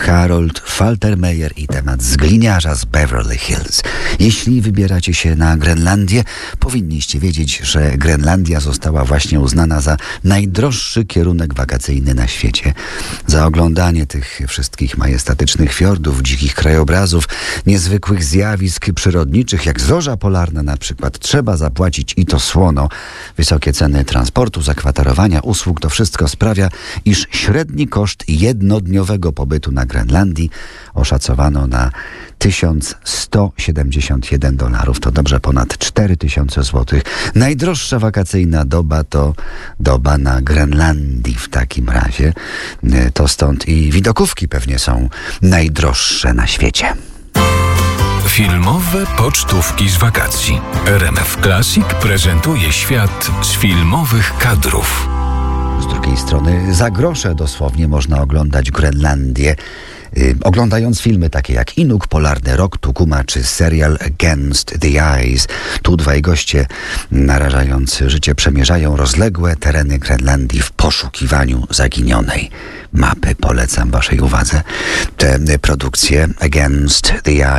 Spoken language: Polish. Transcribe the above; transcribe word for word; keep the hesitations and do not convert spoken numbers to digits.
Harold Faltermeyer i temat z gliniarza z Beverly Hills. Jeśli wybieracie się na Grenlandię, powinniście wiedzieć, że Grenlandia została właśnie uznana za najdroższy kierunek wakacyjny na świecie. Za oglądanie tych wszystkich majestatycznych fiordów, dzikich krajobrazów, niezwykłych zjawisk przyrodniczych, jak zorza polarna na przykład, trzeba zapłacić i to słono. Wysokie ceny transportu, zakwaterowania, usług, to wszystko sprawia, iż średni koszt jednodniowego pobytu na Grenlandii oszacowano na tysiąc sto siedemdziesiąt jeden dolarów. To dobrze ponad cztery tysiące złotych. Najdroższa wakacyjna doba to doba na Grenlandii w takim razie. To stąd i widokówki pewnie są najdroższe na świecie. Filmowe pocztówki z wakacji. R M F Classic prezentuje świat z filmowych kadrów. Z drugiej strony za grosze dosłownie można oglądać Grenlandię, yy, oglądając filmy takie jak Inuk, Polarny Rok, Tukuma czy serial Against the Ice. Tu dwaj goście narażający życie przemierzają rozległe tereny Grenlandii w poszukiwaniu zaginionej mapy. Polecam waszej uwadze tę produkcję Against the Ice.